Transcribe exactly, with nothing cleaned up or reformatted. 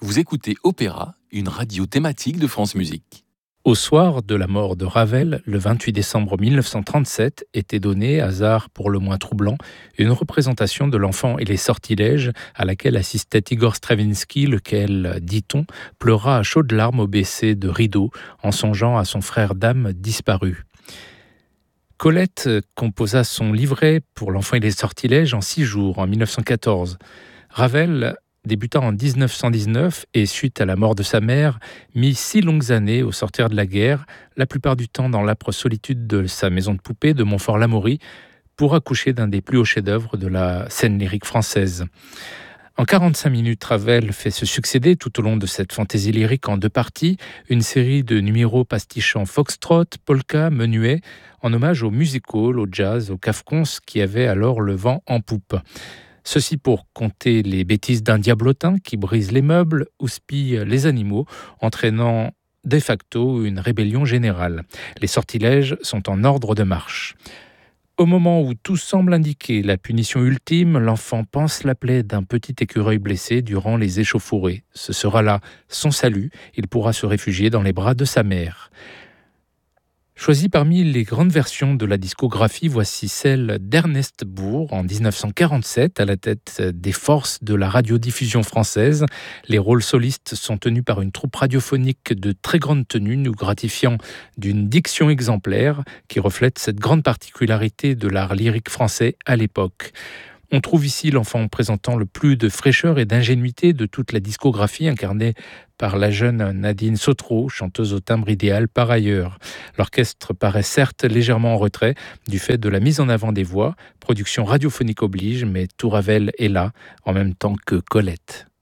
Vous écoutez Opéra, une radio thématique de France Musique. Au soir de la mort de Ravel, le vingt-huit décembre mille neuf cent trente-sept, était donnée, hasard pour le moins troublant, une représentation de l'Enfant et les sortilèges à laquelle assistait Igor Stravinsky, lequel, dit-on, pleura à chaudes larmes au baisser de rideau en songeant à son frère d'âme disparu. Colette composa son livret pour l'Enfant et les sortilèges en six jours, en mille neuf cent quatorze. Ravel débuta en dix-neuf cent dix-neuf et, suite à la mort de sa mère, mit six longues années au sortir de la guerre, la plupart du temps dans l'âpre solitude de sa maison de poupée de Montfort-l'Amaury, pour accoucher d'un des plus hauts chefs-d'œuvre de la scène lyrique française. En quarante-cinq minutes, Ravel fait se succéder tout au long de cette fantaisie lyrique en deux parties, une série de numéros pastichant foxtrot, polka, menuet, en hommage au music hall, au jazz, au cafcons qui avait alors le vent en poupe. Ceci pour compter les bêtises d'un diablotin qui brise les meubles, houspille les animaux, entraînant de facto une rébellion générale. Les sortilèges sont en ordre de marche. Au moment où tout semble indiquer la punition ultime, l'enfant panse la plaie d'un petit écureuil blessé durant les échauffourées. Ce sera là son salut, il pourra se réfugier dans les bras de sa mère. Choisie parmi les grandes versions de la discographie, voici celle d'Ernest Bourg en dix-neuf cent quarante-sept à la tête des forces de la radiodiffusion française. Les rôles solistes sont tenus par une troupe radiophonique de très grande tenue, nous gratifiant d'une diction exemplaire qui reflète cette grande particularité de l'art lyrique français à l'époque. On trouve ici l'enfant présentant le plus de fraîcheur et d'ingénuité de toute la discographie, incarnée par la jeune Nadine Sautreau, chanteuse au timbre idéal par ailleurs. L'orchestre paraît certes légèrement en retrait du fait de la mise en avant des voix, production radiophonique oblige, mais tout Ravel est là, en même temps que Colette.